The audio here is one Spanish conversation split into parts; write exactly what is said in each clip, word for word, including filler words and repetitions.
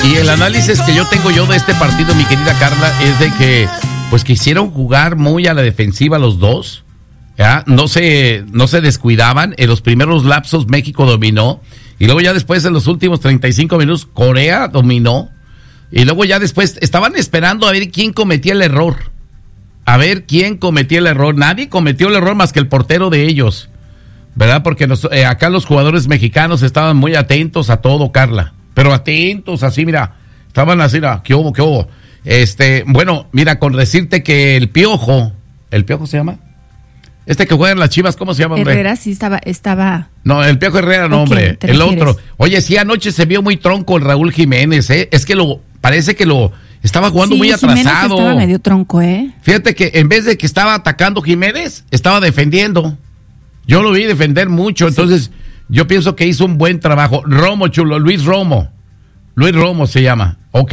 Y el análisis que yo tengo yo de este partido, mi querida Carla, es de que pues quisieron jugar muy a la defensiva los dos, ¿ya? No se, no se descuidaban. En los primeros lapsos México dominó, y luego ya después en los últimos treinta y cinco minutos Corea dominó, y luego ya después estaban esperando a ver quién cometía el error. A ver quién cometía el error. Nadie cometió el error más que el portero de ellos, ¿verdad? Porque nos, eh, acá los jugadores mexicanos estaban muy atentos a todo, Carla. Pero atentos, así, mira, estaban así, mira, ¿qué hubo, qué hubo? Este, bueno, mira, con decirte que el Piojo, ¿el Piojo se llama? Este que juega en las Chivas, ¿cómo se llama, hombre? Herrera sí estaba, estaba... No, el Piojo Herrera no, hombre, el otro. Oye, sí, anoche se vio muy tronco el Raúl Jiménez, ¿eh? Es que lo, parece que lo, estaba jugando sí, muy atrasado. Jiménez estaba medio tronco, ¿eh? Fíjate que en vez de que estaba atacando Jiménez, estaba defendiendo. Yo lo vi defender mucho, entonces... Sí. Yo pienso que hizo un buen trabajo. Romo, chulo, Luis Romo. Luis Romo se llama, ¿ok?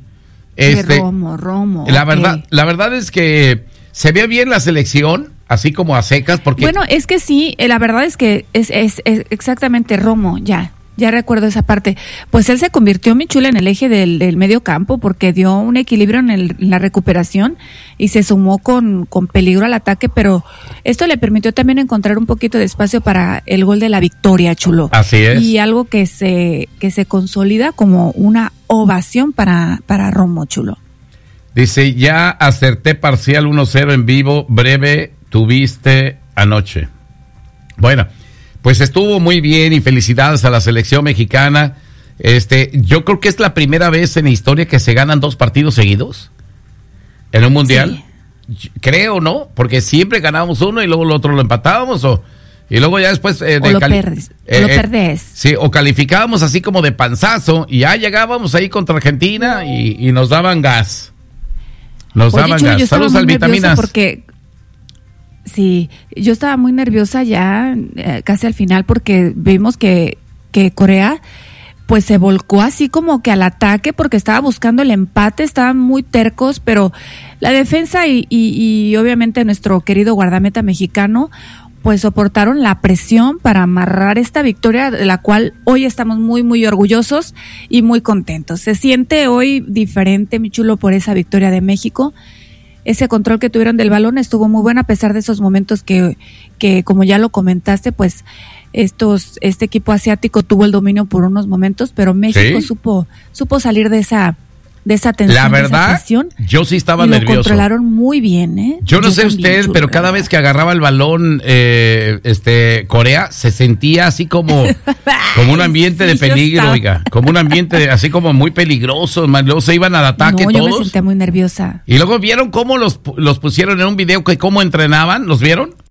Este, Romo, Romo. La okay. verdad, la verdad es que se ve bien la selección, así como a secas, porque... Bueno, es que sí, la verdad es que es, es, es exactamente Romo, ya. Ya recuerdo esa parte. Pues él se convirtió, mi chula, en el eje del, del medio campo porque dio un equilibrio en, el, en la recuperación y se sumó con, con peligro al ataque, pero esto le permitió también encontrar un poquito de espacio para el gol de la victoria, chulo. Así es. Y algo que se, que se consolida como una ovación para, para Romo, chulo. Dice, ya acerté parcial uno cero en vivo, breve tuviste anoche. Bueno, pues estuvo muy bien y felicidades a la selección mexicana. Este, yo creo que es la primera vez en la historia que se ganan dos partidos seguidos en un mundial. Sí. Creo, ¿no? Porque siempre ganábamos uno y luego el otro lo empatábamos o y luego ya después eh, de o lo cali- perdes, eh, o lo eh, perdés. Sí, o calificábamos así como de panzazo y ya llegábamos ahí contra Argentina y, y nos daban gas. Nos Oye, daban chulo, gas. yo estaba Saludos muy al nerviosa Vitaminas. Porque sí, yo estaba muy nerviosa ya eh, casi al final porque vimos que, que Corea pues se volcó así como que al ataque porque estaba buscando el empate, estaban muy tercos, pero la defensa y, y, y obviamente nuestro querido guardameta mexicano pues soportaron la presión para amarrar esta victoria de la cual hoy estamos muy muy orgullosos y muy contentos. Se siente hoy diferente, mi chulo, por esa victoria de México. Ese control que tuvieron del balón estuvo muy bueno a pesar de esos momentos que, que como ya lo comentaste, pues estos este equipo asiático tuvo el dominio por unos momentos, pero México ¿Sí? supo supo salir de esa de esa tensión, la verdad, de esa presión, yo sí estaba y lo nervioso. controlaron muy bien, ¿eh? Yo no yo sé también, usted, chulo, pero cada vez que agarraba el balón, eh, este, Corea, se sentía así como, como un ambiente sí, de peligro, oiga, como un ambiente de, así como muy peligroso, más luego se iban al ataque no, todos. yo me sentía muy nerviosa. Y luego vieron cómo los, los pusieron en un video, que cómo entrenaban, ¿los vieron?